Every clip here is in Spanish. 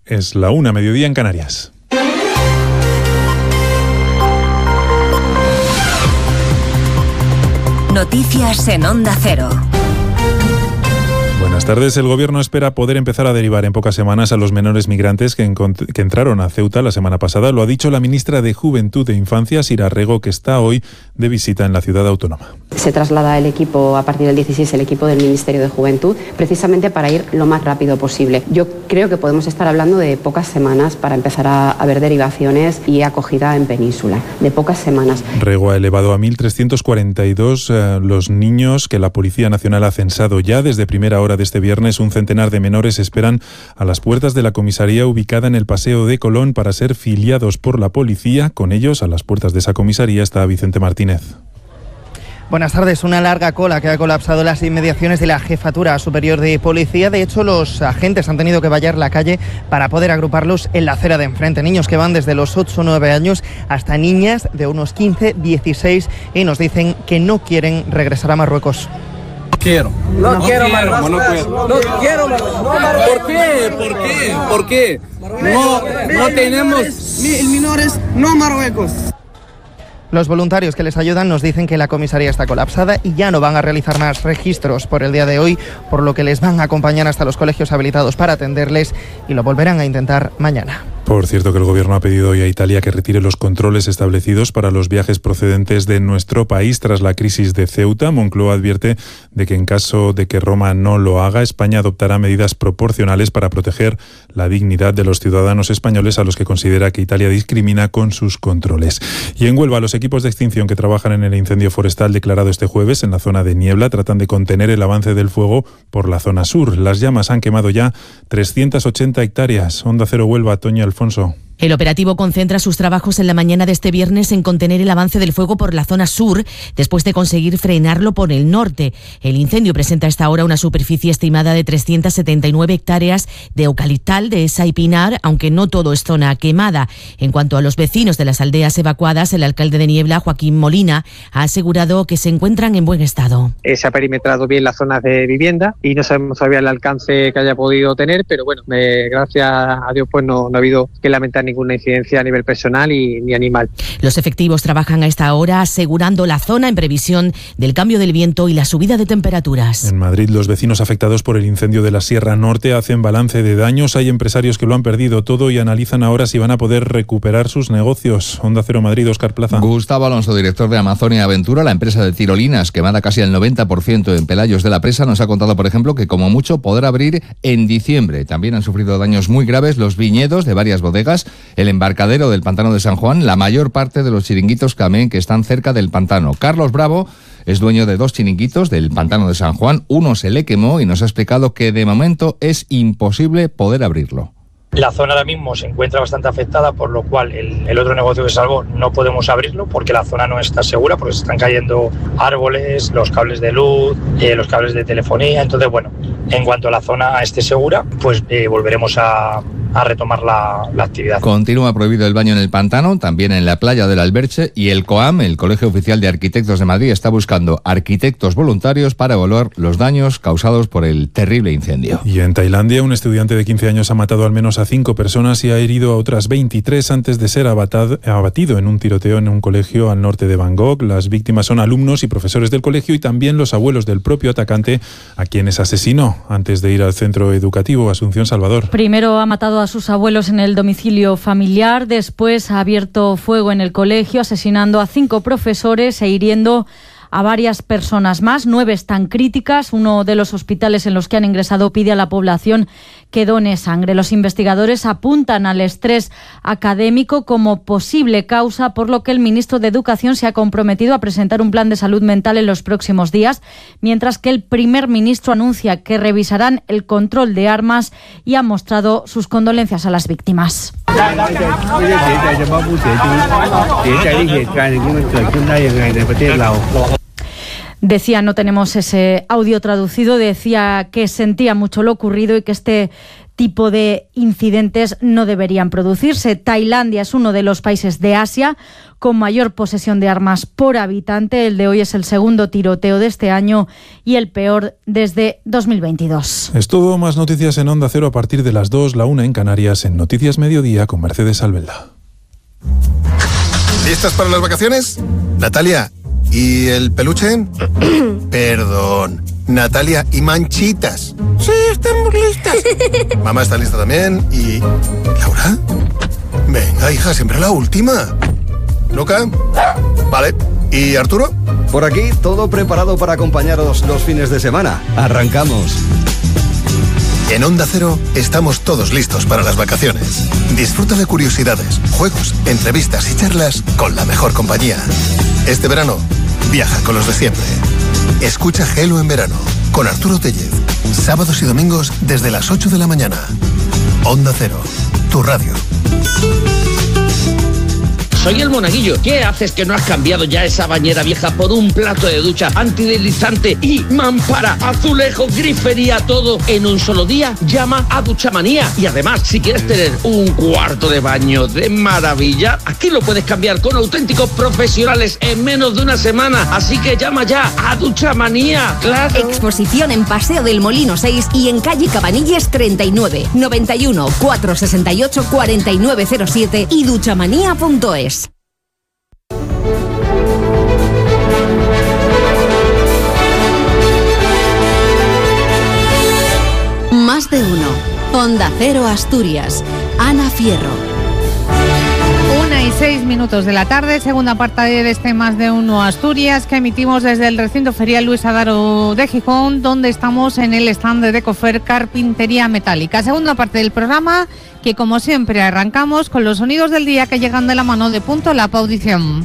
Es la 1:00, mediodía en Canarias. Noticias en Onda Cero. Buenas tardes. El Gobierno espera poder empezar a derivar en pocas semanas a los menores migrantes que entraron a Ceuta la semana pasada. Lo ha dicho la ministra de Juventud e Infancia, Sira Rego, que está hoy de visita en la ciudad autónoma. Se traslada el equipo a partir del 16, el equipo del Ministerio de Juventud, precisamente para ir lo más rápido posible. Yo creo que podemos estar hablando de pocas semanas para empezar a ver derivaciones y acogida en península, de pocas semanas. Rego ha elevado a 1.342 los niños que la Policía Nacional ha censado ya. Desde primera hora de este viernes, un centenar de menores esperan a las puertas de la comisaría ubicada en el Paseo de Colón para ser filiados por la policía. Con ellos, a las puertas de esa comisaría, está Vicente Martínez. Buenas tardes. Una larga cola que ha colapsado las inmediaciones de la Jefatura Superior de Policía. De hecho, los agentes han tenido que vallar la calle para poder agruparlos en la acera de enfrente. Niños que van desde los 8 o 9 años hasta niñas de unos 15, 16 y nos dicen que no quieren regresar a Marruecos. No quiero Marruecos. ¿Por qué? No tenemos menores, no Marruecos. Los voluntarios que les ayudan nos dicen que la comisaría está colapsada y ya no van a realizar más registros por el día de hoy, por lo que les van a acompañar hasta los colegios habilitados para atenderles y lo volverán a intentar mañana. Por cierto, que el Gobierno ha pedido hoy a Italia que retire los controles establecidos para los viajes procedentes de nuestro país tras la crisis de Ceuta. Moncloa advierte de que en caso de que Roma no lo haga, España adoptará medidas proporcionales para proteger la dignidad de los ciudadanos españoles a los que considera que Italia discrimina con sus controles. Y en Huelva, los equipos de extinción que trabajan en el incendio forestal declarado este jueves en la zona de Niebla tratan de contener el avance del fuego por la zona sur. Las llamas han quemado ya 380 hectáreas. Onda Cero Huelva, Toño Alfonso. El operativo concentra sus trabajos en la mañana de este viernes en contener el avance del fuego por la zona sur, después de conseguir frenarlo por el norte. El incendio presenta a esta hora una superficie estimada de 379 hectáreas de eucaliptal, dehesa y pinar, aunque no todo es zona quemada. En cuanto a los vecinos de las aldeas evacuadas, el alcalde de Niebla, Joaquín Molina, ha asegurado que se encuentran en buen estado. Se ha perimetrado bien las zonas de vivienda y no sabemos todavía el alcance que haya podido tener, pero bueno, gracias a Dios pues no ha habido que lamentar ninguna incidencia a nivel personal ni animal. Los efectivos trabajan a esta hora asegurando la zona en previsión del cambio del viento y la subida de temperaturas. En Madrid, los vecinos afectados por el incendio de la Sierra Norte hacen balance de daños. Hay empresarios que lo han perdido todo y analizan ahora si van a poder recuperar sus negocios. Onda Cero Madrid, Óscar Plaza. Gustavo Alonso, director de Amazonia Aventura, la empresa de tirolinas quemada casi al 90% en Pelayos de la Presa, nos ha contado, por ejemplo, que como mucho podrá abrir en diciembre. También han sufrido daños muy graves los viñedos de varias bodegas, el embarcadero del pantano de San Juan, la mayor parte de los chiringuitos Camé que están cerca del pantano. Carlos Bravo es dueño de 2 chiringuitos del pantano de San Juan. Uno se le quemó y nos ha explicado que de momento es imposible poder abrirlo. La zona ahora mismo se encuentra bastante afectada, por lo cual el otro negocio que salvo no podemos abrirlo porque la zona no está segura, porque se están cayendo árboles, los cables de luz, los cables de telefonía. Entonces, bueno, en cuanto la zona esté segura, pues volveremos a retomar la actividad. Continúa prohibido el baño en el pantano, también en la playa del Alberche, y el COAM, el Colegio Oficial de Arquitectos de Madrid, está buscando arquitectos voluntarios para evaluar los daños causados por el terrible incendio. Y en Tailandia, un estudiante de 15 años ha matado al menos a 5 personas y ha herido a otras 23 antes de ser abatido en un tiroteo en un colegio al norte de Bangkok. Las víctimas son alumnos y profesores del colegio y también los abuelos del propio atacante, a quienes asesinó antes de ir al centro educativo. Asunción Salvador. Primero ha matado a sus abuelos en el domicilio familiar, después ha abierto fuego en el colegio, asesinando a 5 profesores e hiriendo a varias personas más. 9 están críticas. Uno de los hospitales en los que han ingresado pide a la población que done sangre. Los investigadores apuntan al estrés académico como posible causa, por lo que el ministro de Educación se ha comprometido a presentar un plan de salud mental en los próximos días, mientras que el primer ministro anuncia que revisarán el control de armas y ha mostrado sus condolencias a las víctimas. Decía, no tenemos ese audio traducido, decía que sentía mucho lo ocurrido y que este tipo de incidentes no deberían producirse. Tailandia es uno de los países de Asia con mayor posesión de armas por habitante. El de hoy es el segundo tiroteo de este año y el peor desde 2022. Es todo. Más noticias en Onda Cero a partir de las 2, la 1 en Canarias, en Noticias Mediodía con Mercedes Albelda. ¿Listas para las vacaciones? Natalia, ¿y el peluche? Perdón, Natalia, ¿y Manchitas? Sí, estamos listas. Mamá está lista también. ¿Y Laura? Venga, hija, siempre la última. ¿Luca? Vale. ¿Y Arturo? Por aquí, todo preparado para acompañaros los fines de semana. ¡Arrancamos! En Onda Cero estamos todos listos para las vacaciones. Disfruta de curiosidades, juegos, entrevistas y charlas con la mejor compañía. Este verano, viaja con los de siempre. Escucha Gelo en verano, con Arturo Tellez. Sábados y domingos desde las 8 de la mañana. Onda Cero, tu radio. Soy el Monaguillo. ¿Qué haces que no has cambiado ya esa bañera vieja por un plato de ducha antideslizante y mampara, azulejo, grifería, todo en un solo día? Llama a Duchamanía. Y además, si quieres tener un cuarto de baño de maravilla, aquí lo puedes cambiar con auténticos profesionales en menos de una semana. Así que llama ya a Duchamanía. ¡Claro! Exposición en Paseo del Molino 6 y en calle Cabanilles 39, 91 468 4907 y duchamanía.es. Más de uno. Onda Cero Asturias. Ana Fierro. 1:06 de la tarde, segunda parte de este Más de uno Asturias que emitimos desde el recinto ferial Luis Adaro de Gijón, donde estamos en el stand de Decofer Carpintería Metálica. Segunda parte del programa que, como siempre, arrancamos con los sonidos del día que llegan de la mano de Punto Lap Audición.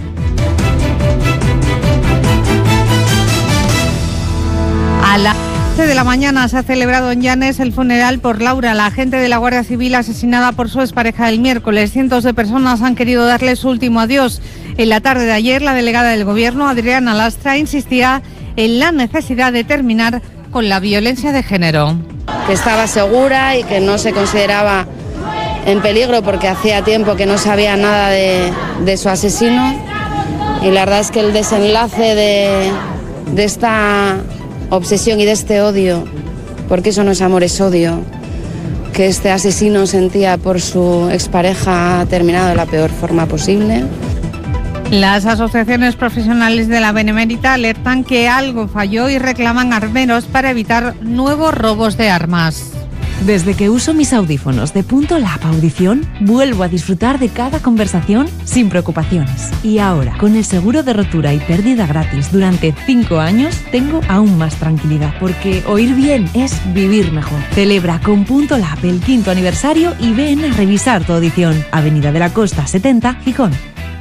A las 11 de la mañana se ha celebrado en Llanes el funeral por Laura, la agente de la Guardia Civil asesinada por su expareja el miércoles. Cientos de personas han querido darle su último adiós. En la tarde de ayer, la delegada del Gobierno, Adriana Lastra, insistía en la necesidad de terminar con la violencia de género. Que estaba segura y que no se consideraba en peligro porque hacía tiempo que no sabía nada de su asesino. Y la verdad es que el desenlace de esta obsesión y de este odio, porque eso no es amor, es odio, que este asesino sentía por su expareja ha terminado de la peor forma posible. Las asociaciones profesionales de la Benemérita alertan que algo falló y reclaman armeros para evitar nuevos robos de armas. Desde que uso mis audífonos de Punto Lap Audición, vuelvo a disfrutar de cada conversación sin preocupaciones. Y ahora, con el seguro de rotura y pérdida gratis durante 5 años, tengo aún más tranquilidad, porque oír bien es vivir mejor. Celebra con Punto Lap el 5º aniversario y ven a revisar tu audición. Avenida de la Costa 70, Gijón.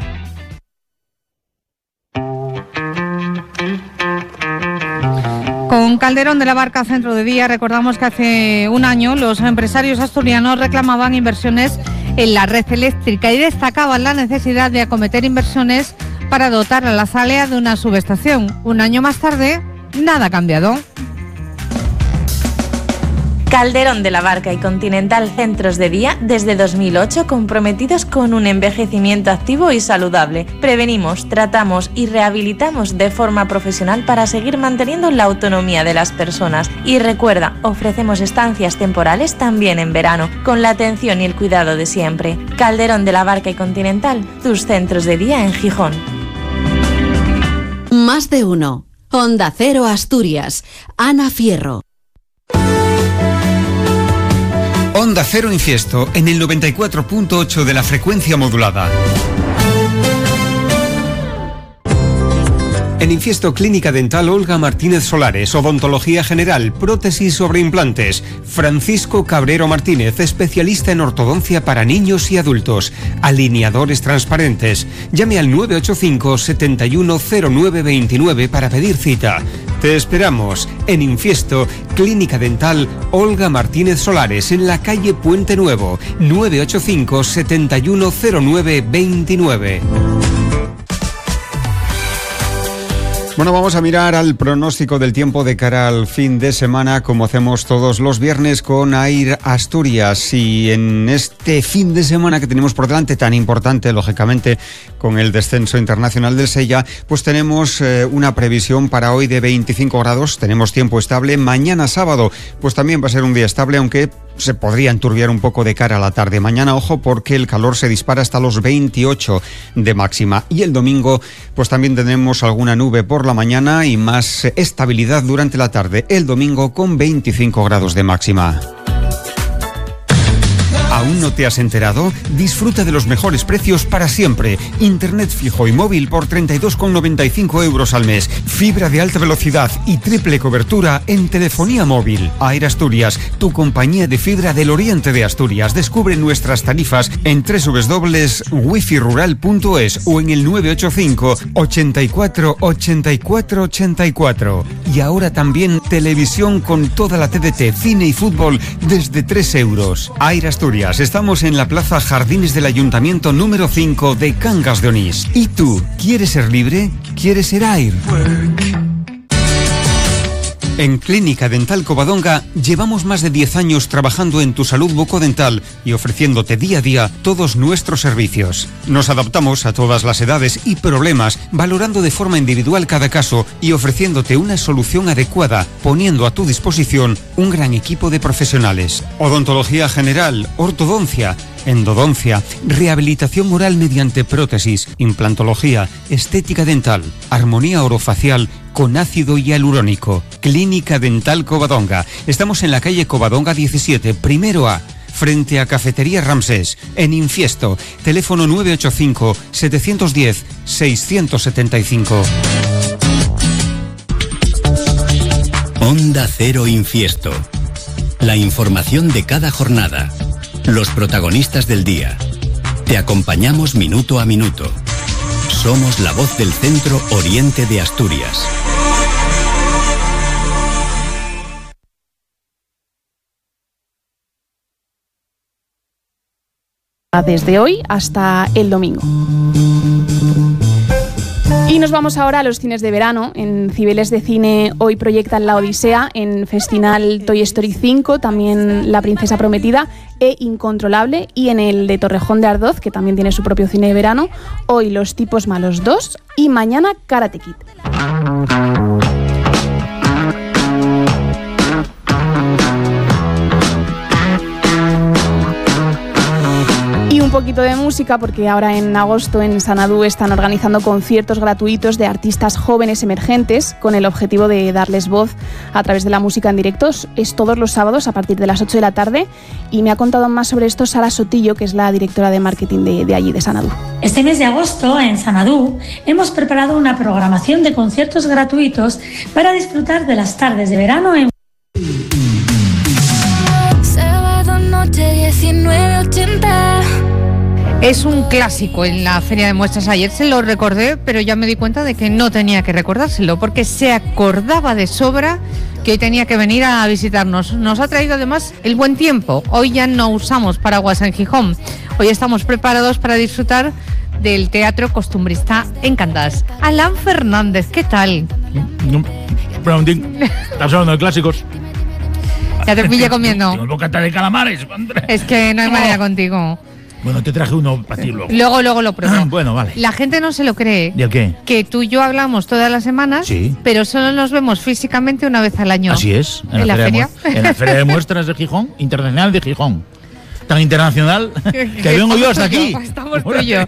Con Calderón de la Barca Centro de Día, recordamos que hace un año los empresarios asturianos reclamaban inversiones en la red eléctrica y destacaban la necesidad de acometer inversiones para dotar a la Zalea de una subestación. Un año más tarde, nada ha cambiado. Calderón de la Barca y Continental Centros de Día desde 2008 comprometidos con un envejecimiento activo y saludable. Prevenimos, tratamos y rehabilitamos de forma profesional para seguir manteniendo la autonomía de las personas. Y recuerda, ofrecemos estancias temporales también en verano, con la atención y el cuidado de siempre. Calderón de la Barca y Continental, tus centros de día en Gijón. Más de uno. Onda Cero Asturias. Ana Fierro. Onda Cero Infiesto en el 94.8 de la frecuencia modulada. En Infiesto Clínica Dental Olga Martínez Solares, odontología general, prótesis sobre implantes. Francisco Cabrero Martínez, especialista en ortodoncia para niños y adultos. Alineadores transparentes. Llame al 985 710929 para pedir cita. Te esperamos en Infiesto Clínica Dental Olga Martínez Solares, en la calle Puente Nuevo, 985 710929. Bueno, vamos a mirar al pronóstico del tiempo de cara al fin de semana, como hacemos todos los viernes con AIR Asturias. Y en este fin de semana que tenemos por delante, tan importante, lógicamente, con el descenso internacional del Sella, pues tenemos una previsión para hoy de 25 grados, tenemos tiempo estable. Mañana sábado, pues también va a ser un día estable, aunque se podría enturbiar un poco de cara a la tarde. Mañana, ojo, porque el calor se dispara hasta los 28 de máxima. Y el domingo, pues también tenemos alguna nube por la mañana y más estabilidad durante la tarde. El domingo con 25 grados de máxima. ¿Aún no te has enterado? Disfruta de los mejores precios para siempre. Internet fijo y móvil por 32,95 euros al mes. Fibra de alta velocidad y triple cobertura en telefonía móvil. AIR Asturias, tu compañía de fibra del oriente de Asturias. Descubre nuestras tarifas en www.wifirural.es o en el 985 84 84 84. Y ahora también televisión con toda la TDT, cine y fútbol desde 3 euros. AIR Asturias. Estamos en la Plaza Jardines del Ayuntamiento número 5 de Cangas de Onís. ¿Y tú, quieres ser libre? ¿Quieres ser AIR? En Clínica Dental Covadonga llevamos más de 10 años trabajando en tu salud bucodental y ofreciéndote día a día todos nuestros servicios. Nos adaptamos a todas las edades y problemas, valorando de forma individual cada caso y ofreciéndote una solución adecuada, poniendo a tu disposición un gran equipo de profesionales. Odontología general, ortodoncia, endodoncia, rehabilitación oral mediante prótesis, implantología, estética dental, armonía orofacial con ácido hialurónico. Clínica Dental Covadonga. Estamos en la calle Covadonga 17, primero A, frente a Cafetería Ramsés, en Infiesto. Teléfono 985 710 675. Onda Cero Infiesto. La información de cada jornada. Los protagonistas del día. Te acompañamos minuto a minuto. Somos la voz del centro oriente de Asturias. Desde hoy hasta el domingo. Y nos vamos ahora a los cines de verano. En Cibeles de Cine hoy proyectan La Odisea, en Festinal Toy Story 5, también La Princesa Prometida e Incontrolable, y en el de Torrejón de Ardoz, que también tiene su propio cine de verano, hoy Los Tipos Malos 2 y mañana Karate Kid. Y un poquito de música, porque ahora en agosto en Sanadú están organizando conciertos gratuitos de artistas jóvenes emergentes con el objetivo de darles voz a través de la música en directo. Es todos los sábados a partir de las 8 de la tarde y me ha contado más sobre esto Sara Sotillo, que es la directora de marketing de allí, de Sanadú. Este mes de agosto en Sanadú hemos preparado una programación de conciertos gratuitos para disfrutar de las tardes de verano en Sábado noche 19:80. Es un clásico en la Feria de Muestras. Ayer se lo recordé, pero ya me di cuenta de que no tenía que recordárselo, porque se acordaba de sobra que hoy tenía que venir a visitarnos. Nos ha traído además el buen tiempo. Hoy ya no usamos paraguas en Gijón. Hoy estamos preparados para disfrutar del teatro costumbrista en Candás. Alan Fernández, ¿qué tal? ¿Estás hablando de clásicos? Ya te pillé comiendo. Tengo bocata de calamares, Andrés. Es que no hay manera contigo. Bueno, te traje uno para ti luego. Luego lo pruebo. Bueno, vale. La gente no se lo cree. ¿Y el qué? Que tú y yo hablamos todas las semanas, sí, pero solo nos vemos físicamente una vez al año. Así es. ¿En la feria? En la Feria de Muestras de Gijón, Internacional de Gijón. Tan internacional que vengo yo hasta aquí. Estamos tú y yo.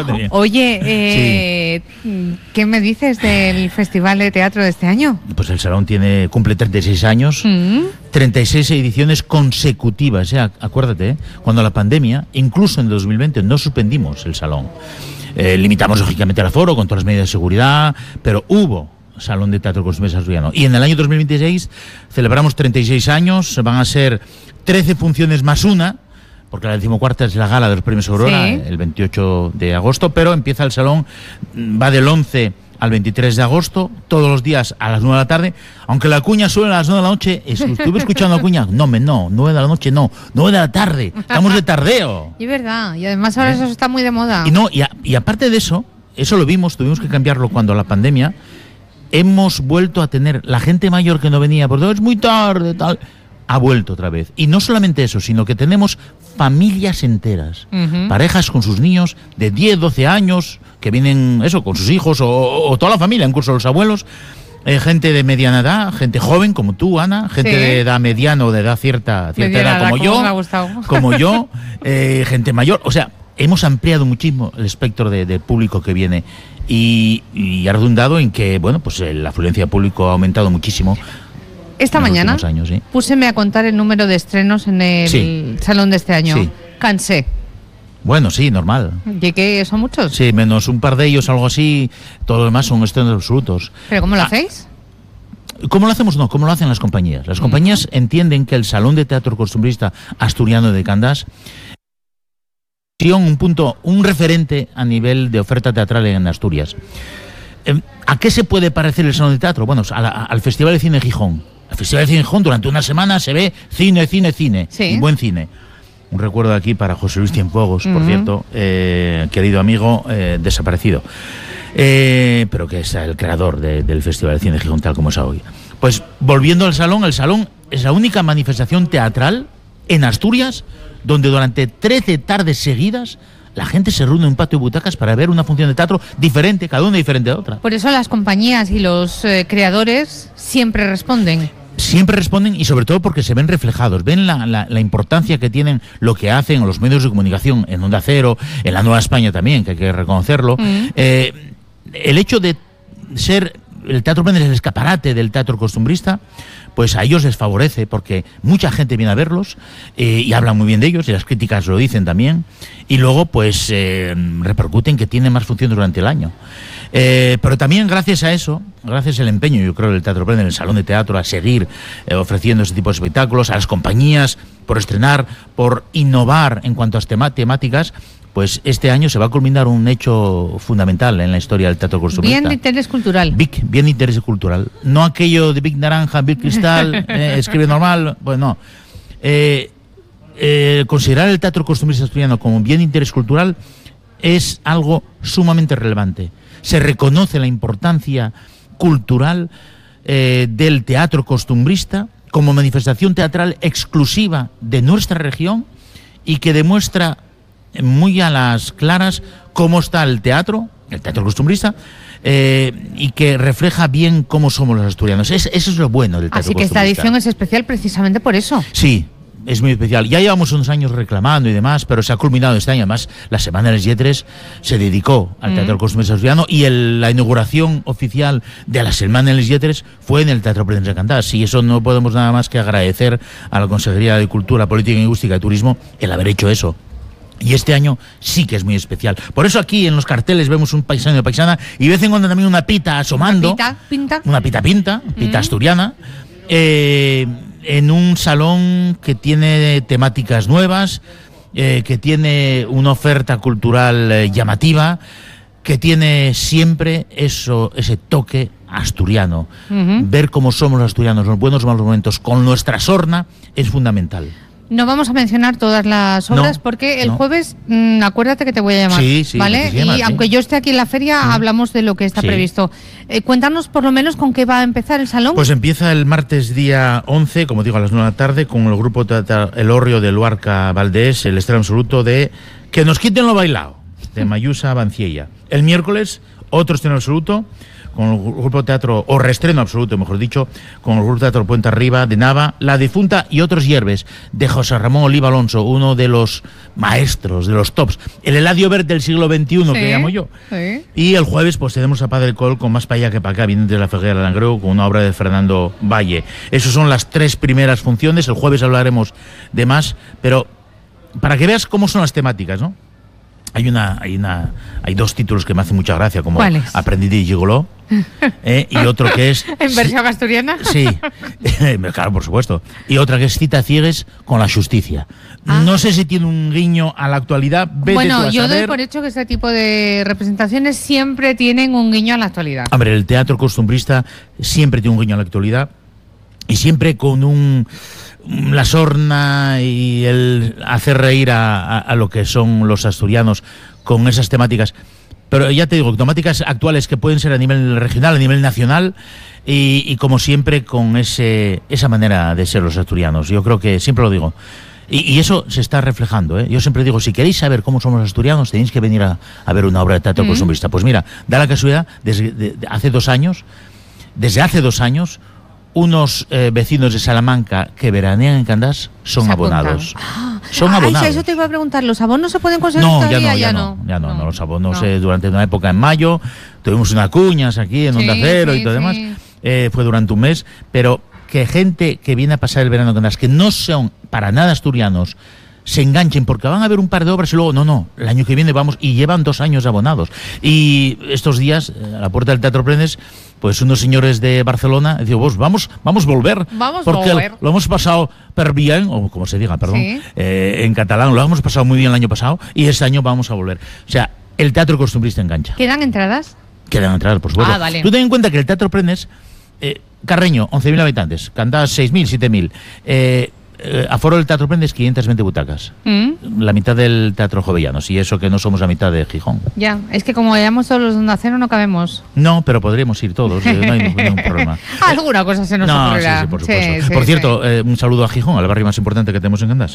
Oye, sí. ¿Qué me dices del Festival de Teatro de este año? Pues el Salón cumple 36 años, 36 ediciones consecutivas. Acuérdate, cuando la pandemia, incluso en 2020, no suspendimos el Salón. Limitamos lógicamente el aforo con todas las medidas de seguridad, pero hubo Salón de Teatro Costumbrista Asturiano. Y en el año 2026 celebramos 36 años, van a ser 13 funciones más una, porque la 14ª es la gala de los premios Aurora, sí, el 28 de agosto, pero empieza el salón, va del 11 al 23 de agosto, todos los días a las 9 de la tarde, aunque la cuña suena a las 9 de la noche. ¿Estuve escuchando la cuña? No, 9 de la noche no, 9 de la tarde, estamos de tardeo. Y es verdad, y además ahora eso está muy de moda. Y aparte de eso lo vimos, tuvimos que cambiarlo cuando la pandemia, hemos vuelto a tener la gente mayor que no venía, porque es muy tarde, tal, ha vuelto otra vez. Y no solamente eso, sino que tenemos familias enteras, parejas con sus niños de 10, 12 años, que vienen eso con sus hijos o toda la familia, incluso los abuelos, gente de mediana edad, gente joven como tú, Ana, gente de edad mediana o de edad cierta edad como yo, gente mayor. O sea, hemos ampliado muchísimo el espectro de público que viene y ha redundado en que, bueno, pues la afluencia de público ha aumentado muchísimo. Esta mañana años, ¿sí? Púseme a contar el número de estrenos en el salón de este año. Sí. Cansé. Bueno, sí, normal. ¿Y qué son muchos? Sí, menos un par de ellos, algo así. Todo lo demás son estrenos absolutos. ¿Pero cómo lo hacéis? ¿Cómo lo hacemos? No, ¿cómo lo hacen las compañías? Las compañías entienden que el Salón de Teatro Costumbrista Asturiano de Candás es un referente a nivel de oferta teatral en Asturias. ¿A qué se puede parecer el Salón de Teatro? Bueno, al Festival de Cine Gijón. El Festival de Cine Gijón durante una semana se ve cine, sí. Y buen cine. Un recuerdo aquí para José Luis Cienfuegos, por cierto, querido amigo desaparecido, pero que es el creador del Festival de Cine Gijón, tal como es hoy. Pues volviendo al salón, el salón es la única manifestación teatral en Asturias donde durante 13 tardes seguidas la gente se reúne en un patio de butacas para ver una función de teatro diferente, cada una diferente a otra. Por eso las compañías y los creadores siempre responden. Siempre responden y sobre todo porque se ven reflejados, ven la importancia que tienen lo que hacen los medios de comunicación en Onda Cero, en la Nueva España también, que hay que reconocerlo. El hecho de ser el Teatro Prendes el escaparate del teatro costumbrista, pues a ellos les favorece porque mucha gente viene a verlos y hablan muy bien de ellos y las críticas lo dicen también y luego pues repercuten que tienen más funciones durante el año. Pero también gracias a eso, gracias al empeño, yo creo, del Teatro Prende en el Salón de Teatro a seguir ofreciendo este tipo de espectáculos, a las compañías por estrenar, por innovar en cuanto a temáticas, pues este año se va a culminar un hecho fundamental en la historia del teatro costumbrista. Bien de interés cultural. Bien de interés cultural. No aquello de Big Naranja, Big Cristal, escribe normal, pues no. Considerar el teatro costumbrista asturiano como bien de interés cultural es algo sumamente relevante. Se reconoce la importancia cultural del teatro costumbrista como manifestación teatral exclusiva de nuestra región y que demuestra muy a las claras cómo está el teatro costumbrista, y que refleja bien cómo somos los asturianos. Eso es lo bueno del teatro costumbrista. Así que esta edición es especial precisamente por eso. Sí, es muy especial. Ya llevamos unos años reclamando y demás, pero se ha culminado este año. Además, la Semana de les Lletres se dedicó al teatro costumbrista asturiano y la inauguración oficial de la Semana de les Lletres fue en el Teatro Prendes de Candás. Y eso no podemos nada más que agradecer a la Consejería de Cultura, Política Lingüística y Turismo el haber hecho eso. Y este año sí que es muy especial. Por eso aquí en los carteles vemos un paisano y paisana y de vez en cuando también una pita asomando. Una pita asturiana. En un salón que tiene temáticas nuevas, que tiene una oferta cultural llamativa, que tiene siempre ese toque asturiano. Ver cómo somos los asturianos, los buenos y malos momentos, con nuestra sorna, es fundamental. No vamos a mencionar todas las obras porque el jueves, acuérdate que te voy a llamar, ¿vale? Y aunque yo esté aquí en la feria, hablamos de lo que está previsto. Cuéntanos por lo menos con qué va a empezar el salón. Pues empieza el martes día 11, como digo, a las 9 de la tarde, con el grupo El Horrio de Luarca Valdés, el estreno absoluto de Que nos quiten lo bailado, de Mayusa Banciella. El miércoles, otro estreno absoluto, con el grupo teatro, o reestreno absoluto, mejor dicho, con el grupo teatro Puente Arriba de Nava, La Difunta y otros hierbes, de José Ramón Oliva Alonso, uno de los maestros, de los tops, el Eladio Verde del siglo XXI, que llamo yo. Y el jueves pues tenemos a Padre Col con Más para allá que para acá, viene de la Feguera de Langreo, con una obra de Fernando Valle. Esas son las 3 primeras funciones, el jueves hablaremos de más, pero para que veas cómo son las temáticas, ¿no? Hay 2 títulos que me hacen mucha gracia, como Aprendiz de Gigoló, y otro que es... ¿En versión asturiana? Sí, claro, por supuesto. Y otra que es Cita Ciegues con la Justicia. No sé si tiene un guiño a la actualidad. Bueno, yo doy por hecho que este tipo de representaciones siempre tienen un guiño a la actualidad. Hombre, el teatro costumbrista siempre tiene un guiño a la actualidad y siempre con la sorna y el hacer reír a lo que son los asturianos con esas temáticas. Pero ya te digo, temáticas actuales que pueden ser a nivel regional, a nivel nacional, y como siempre con esa manera de ser los asturianos. Yo creo que, siempre lo digo, y eso se está reflejando, ¿eh? Yo siempre digo, si queréis saber cómo somos los asturianos, tenéis que venir a ver una obra de teatro costumbrista. Pues mira, da la casualidad, desde hace 2 años, unos vecinos de Salamanca que veranean en Candás son abonados. Son abonados. Eso te iba a preguntar, ¿los abonos se pueden conseguir todavía? Ya no, los abonos durante una época en mayo, tuvimos unas cuñas aquí en Onda Cero y todo demás, fue durante un mes, pero que gente que viene a pasar el verano en Candás, que no son para nada asturianos, se enganchen porque van a ver un par de obras y luego, no, el año que viene vamos, y llevan 2 años abonados. Y estos días, a la puerta del Teatro Prendes, pues unos señores de Barcelona, digo, pues vamos a volver, porque lo hemos pasado per bien, o como se diga, perdón, en catalán, lo hemos pasado muy bien el año pasado, y este año vamos a volver. O sea, el teatro costumbrista engancha. ¿Quedan entradas? Quedan entradas, por supuesto. Vale. Tú ten en cuenta que el Teatro Prendes, Carreño, 11.000 habitantes, Candás 6.000, 7.000, aforo del Teatro Prendes 520 butacas. La mitad del Teatro Jovellanos, y eso que no somos la mitad de Gijón. Ya, es que como vayamos todos los de Onda Cero no cabemos. No, pero podríamos ir todos, no hay ningún problema. Alguna cosa se nos ocurrirá. Sí, por supuesto. Por cierto, un saludo a Gijón, al barrio más importante que tenemos en Candás.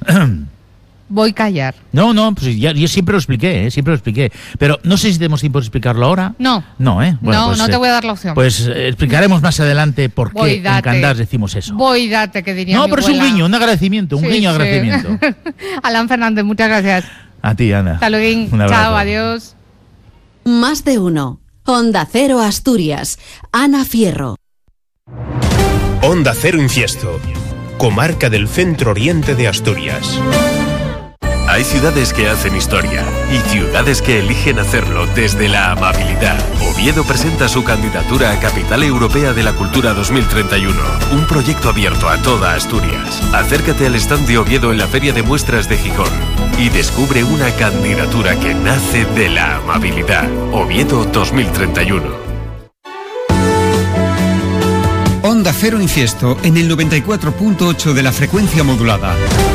Voy a callar. No, pues yo siempre lo expliqué, pero no sé si tenemos tiempo de explicarlo ahora. No. No, ¿eh? Bueno, no te voy a dar la opción. Pues explicaremos más adelante por qué en Candás decimos eso. Voy date, que diría mi pero abuela. es un guiño, un agradecimiento, agradecimiento. Alan Fernández, muchas gracias. A ti, Ana. Hasta luego. Un abrazo. Chao, adiós. Más de uno. Onda Cero Asturias. Ana Fierro. Onda Cero Infiesto, comarca del centro oriente de Asturias. Hay ciudades que hacen historia y ciudades que eligen hacerlo desde la amabilidad. Oviedo presenta su candidatura a Capital Europea de la Cultura 2031, un proyecto abierto a toda Asturias. Acércate al stand de Oviedo en la Feria de Muestras de Gijón y descubre una candidatura que nace de la amabilidad. Oviedo 2031. Onda Cero Infiesto en el 94.8 de la frecuencia modulada.